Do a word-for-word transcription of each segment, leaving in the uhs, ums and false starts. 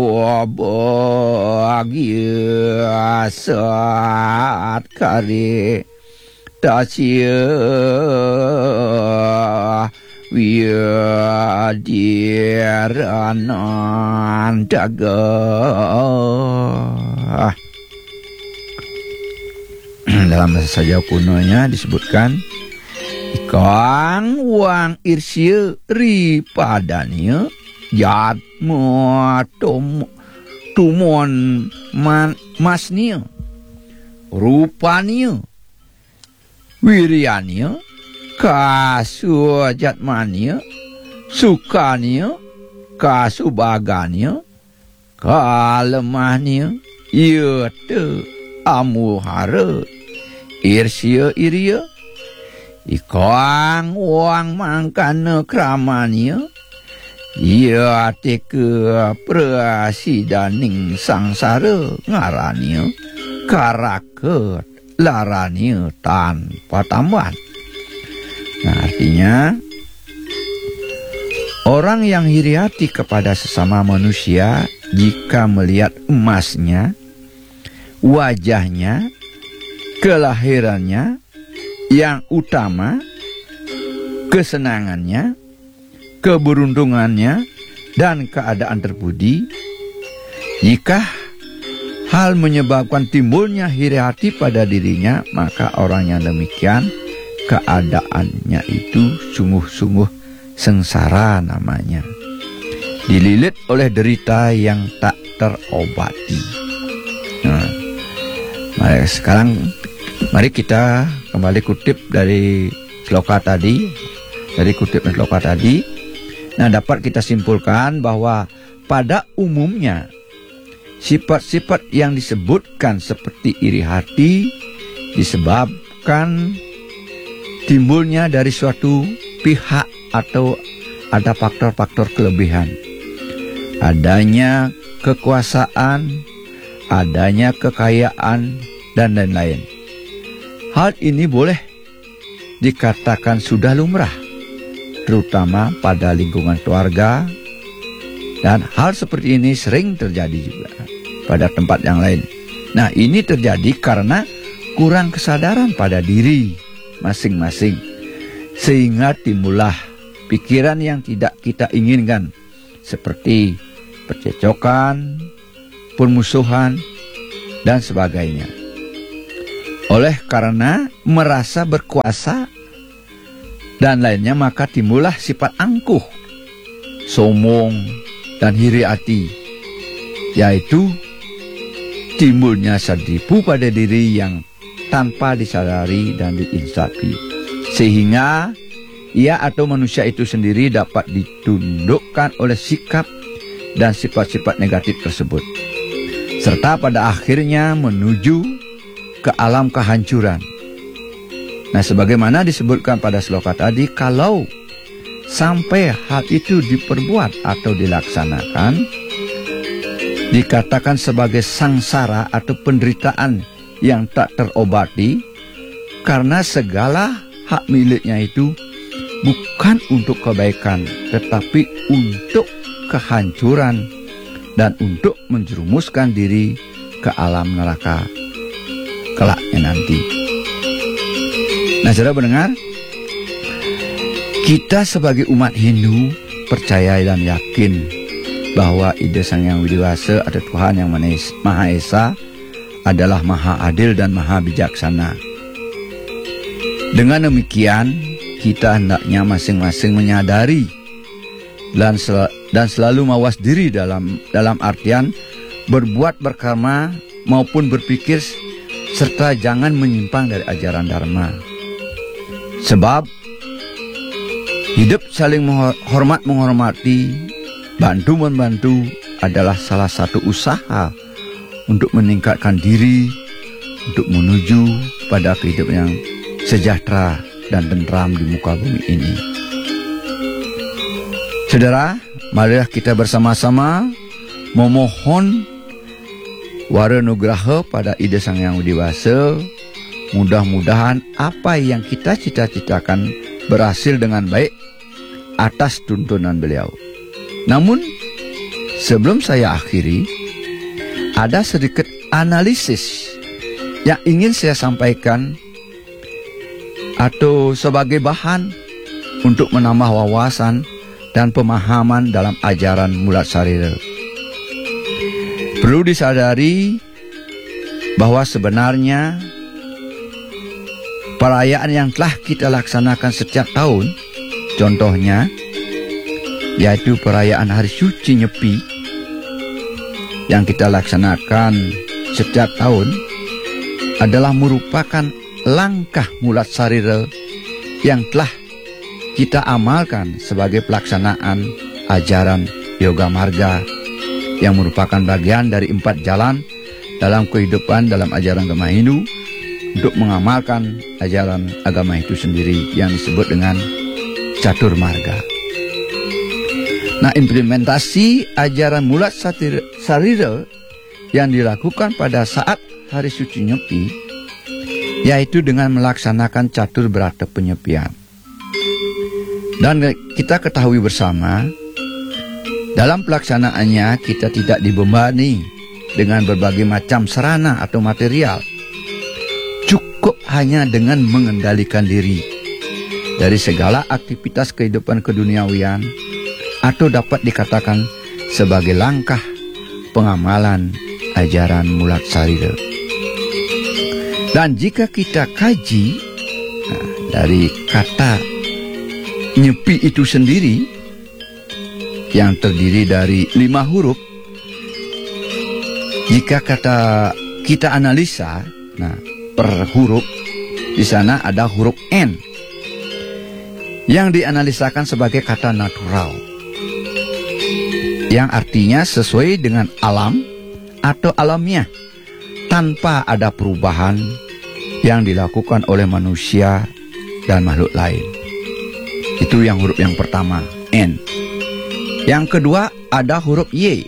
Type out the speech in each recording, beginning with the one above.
bahagia saat kari tasya wiadiranan daga. Dalam bahasa Jawa kunonya disebutkan ikang wang irsya ripadanya jatmu tum tumon man, masnya rupanya wiryanya kasujatmanya sukanya kasubaganya kalemahnya yaitu amuhara irsya irya ikang wang mangkana kramanya ia teka prasidaning sangsara ngaranya karaket laranya tanpa tambahan. Nah, artinya orang yang iri hati kepada sesama manusia jika melihat emasnya, wajahnya, kelahirannya yang utama, kesenangannya, keberuntungannya, dan keadaan terpuji, jika hal menyebabkan timbulnya iri hati pada dirinya, maka orang yang demikian keadaannya itu sungguh-sungguh sengsara namanya, dililit oleh derita yang tak terobati. Nah, mari sekarang mari kita kembali kutip dari sloka tadi, dari kutip sloka tadi. Nah, dapat kita simpulkan bahwa pada umumnya sifat-sifat yang disebutkan seperti iri hati disebabkan timbulnya dari suatu pihak atau ada faktor-faktor kelebihan. Adanya kekuasaan, adanya kekayaan, dan lain-lain. Hal ini boleh dikatakan sudah lumrah, terutama pada lingkungan keluarga, dan hal seperti ini sering terjadi juga pada tempat yang lain. Nah, ini terjadi karena kurang kesadaran pada diri masing-masing, sehingga timbullah pikiran yang tidak kita inginkan, seperti percecokan, permusuhan, dan sebagainya. Oleh karena merasa berkuasa dan lainnya, maka timbullah sifat angkuh, sombong, dan iri hati, yaitu timbulnya sadipu pada diri yang tanpa disadari dan diinsafi, sehingga ia atau manusia itu sendiri dapat ditundukkan oleh sikap dan sifat-sifat negatif tersebut, serta pada akhirnya menuju ke alam kehancuran. Nah, sebagaimana disebutkan pada sloka tadi, kalau sampai hal itu diperbuat atau dilaksanakan, dikatakan sebagai sangsara atau penderitaan yang tak terobati, karena segala hak miliknya itu bukan untuk kebaikan, tetapi untuk kehancuran dan untuk menjerumuskan diri ke alam neraka kelaknya nanti. Nah, saudara pendengar, kita sebagai umat Hindu percaya dan yakin bahwa ide Sang Hyang Widi Wasa atau Tuhan Yang Maha Esa adalah maha adil dan maha bijaksana. Dengan demikian, kita hendaknya masing-masing menyadari dan, sel dan selalu mawas diri dalam dalam artian berbuat berkarma maupun berpikir, serta jangan menyimpang dari ajaran Dharma. Sebab hidup saling menghormat menghormati, bantu membantu adalah salah satu usaha untuk meningkatkan diri, untuk menuju pada kehidupan yang sejahtera dan tentram di muka bumi ini. Saudara, marilah kita bersama-sama memohon wara nugraha pada ide Sang Hyang Widi Wasa. Mudah-mudahan apa yang kita cita-citakan berhasil dengan baik atas tuntunan beliau. Namun, sebelum saya akhiri, ada sedikit analisis yang ingin saya sampaikan atau sebagai bahan untuk menambah wawasan dan pemahaman dalam ajaran Mulatsarira. Perlu disadari bahwa sebenarnya perayaan yang telah kita laksanakan setiap tahun, contohnya yaitu perayaan Hari Suci Nyepi yang kita laksanakan setiap tahun, adalah merupakan langkah Mulatsarira yang telah kita amalkan sebagai pelaksanaan ajaran Yoga Marga yang merupakan bagian dari empat jalan dalam kehidupan dalam ajaran agama Hindu untuk mengamalkan ajaran agama itu sendiri yang disebut dengan Catur Marga. Nah, implementasi ajaran Mulatsarira yang dilakukan pada saat Hari Suci Nyepi yaitu dengan melaksanakan Catur Brata Penyepian. Dan kita ketahui bersama, dalam pelaksanaannya kita tidak dibebani dengan berbagai macam sarana atau material. Cukup hanya dengan mengendalikan diri dari segala aktivitas kehidupan keduniawian, atau dapat dikatakan sebagai langkah pengamalan ajaran Mulatsarira. Dan jika kita kaji nah, dari kata nyepi itu sendiri yang terdiri dari lima huruf, jika kata kita analisa, nah per huruf di sana ada huruf N yang dianalisakan sebagai kata natural, yang artinya sesuai dengan alam atau alamiah, tanpa ada perubahan yang dilakukan oleh manusia dan makhluk lain. Itu yang huruf yang pertama, N. Yang kedua ada huruf Y.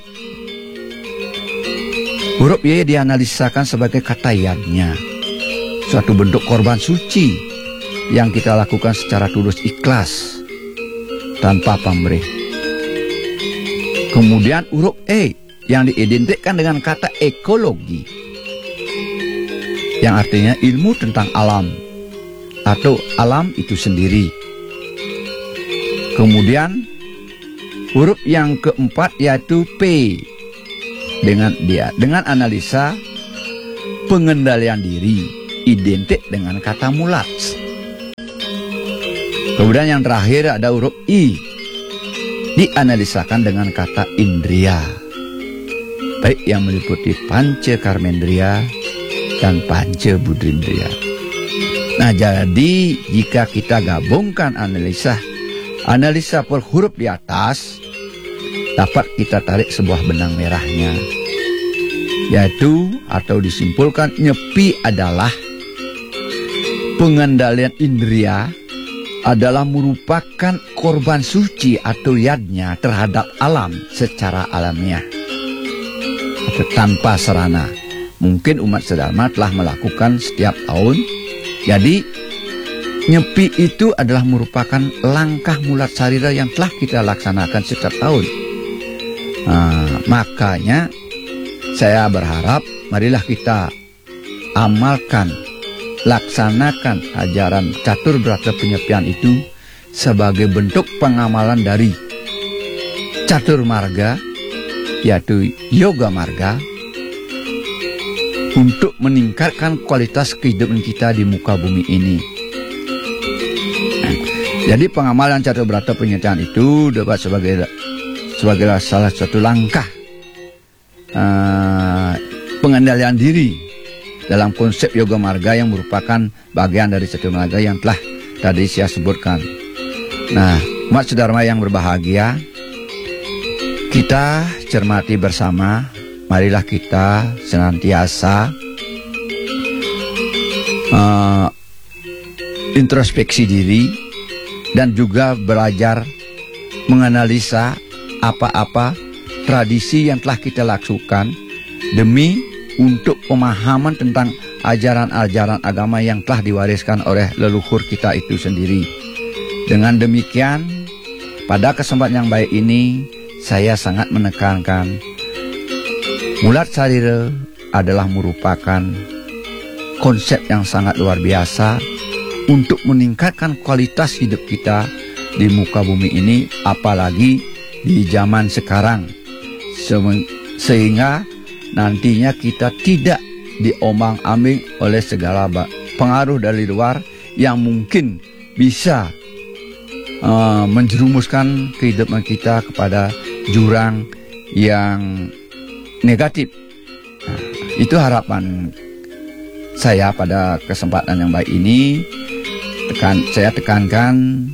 Huruf Y dianalisakan sebagai kata yadnya, suatu bentuk korban suci yang kita lakukan secara tulus ikhlas tanpa pamrih. Kemudian huruf E yang diidentikan dengan kata ekologi, yang artinya ilmu tentang alam atau alam itu sendiri. Kemudian huruf yang keempat yaitu P dengan dia dengan analisa pengendalian diri, identik dengan kata mulats. Kemudian yang terakhir ada huruf I, dianalisakan dengan kata indria, baik yang meliputi panca karmendria dan panca budrindria. Nah, jadi jika kita gabungkan analisa analisa per huruf di atas, dapat kita tarik sebuah benang merahnya, yaitu atau disimpulkan nyepi adalah pengendalian indria adalah merupakan korban suci atau yadnya terhadap alam secara alamiah atau tanpa sarana. Mungkin umat sedharma telah melakukan setiap tahun. Jadi nyepi itu adalah merupakan langkah Mulatsarira yang telah kita laksanakan setiap tahun. Nah, makanya saya berharap marilah kita amalkan, laksanakan ajaran Catur Brata Penyepian itu sebagai bentuk pengamalan dari Catur Marga, yaitu Yoga Marga, untuk meningkatkan kualitas kehidupan kita di muka bumi ini. Jadi pengamalan Catur Brata Penyepian itu dapat sebagai sebagai salah satu langkah uh, pengendalian diri dalam konsep Yoga Marga yang merupakan bagian dari Catur Marga yang telah tadi saya sebutkan. Nah, umat sedharma yang berbahagia, kita cermati bersama, marilah kita senantiasa uh, introspeksi diri dan juga belajar menganalisa apa-apa tradisi yang telah kita lakukan demi untuk pemahaman tentang ajaran-ajaran agama yang telah diwariskan oleh leluhur kita itu sendiri. Dengan demikian, pada kesempatan yang baik ini, saya sangat menekankan Mulat Sarira adalah merupakan konsep yang sangat luar biasa untuk meningkatkan kualitas hidup kita di muka bumi ini, apalagi di zaman sekarang, sehingga nantinya kita tidak diombang-ambing oleh segala pengaruh dari luar yang mungkin bisa uh, menjerumuskan kehidupan kita kepada jurang yang negatif. Nah, itu harapan saya pada kesempatan yang baik ini. Tekan, saya tekankan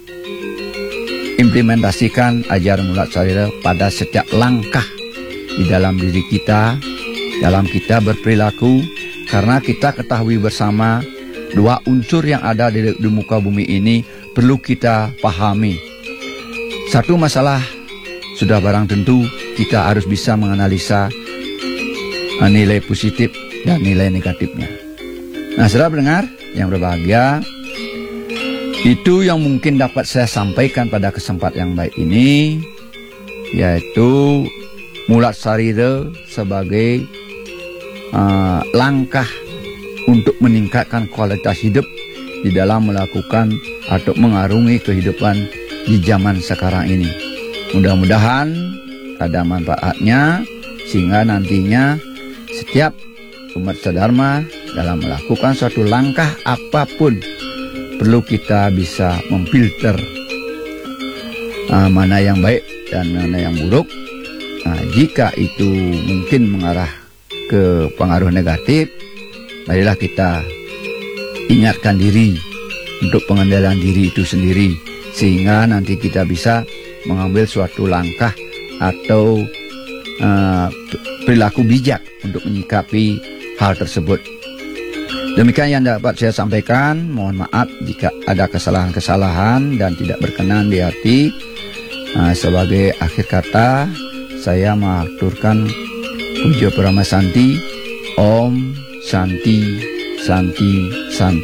implementasikan ajaran Mulat Sarira pada setiap langkah di dalam diri kita, dalam kita berperilaku, karena kita ketahui bersama dua unsur yang ada di, di muka bumi ini perlu kita pahami. Satu masalah sudah barang tentu, kita harus bisa menganalisa uh, nilai positif dan nilai negatifnya. Nah, saudara pendengar yang berbahagia, itu yang mungkin dapat saya sampaikan pada kesempatan yang baik ini, yaitu Mulat Sarira sebagai uh, langkah untuk meningkatkan kualitas hidup di dalam melakukan atau mengarungi kehidupan di zaman sekarang ini. Mudah-mudahan ada manfaatnya sehingga nantinya setiap umat sadharma dalam melakukan suatu langkah apapun perlu kita bisa memfilter uh, mana yang baik dan mana yang buruk. Nah, jika itu mungkin mengarah ke pengaruh negatif, marilah kita ingatkan diri untuk pengendalian diri itu sendiri, sehingga nanti kita bisa mengambil suatu langkah atau uh, perilaku bijak untuk menyikapi hal tersebut. Demikian yang dapat saya sampaikan. Mohon maaf jika ada kesalahan-kesalahan dan tidak berkenan di hati. Nah, sebagai akhir kata, saya mengaturkan Puja Parama Santi. Om Santi Santi Santi.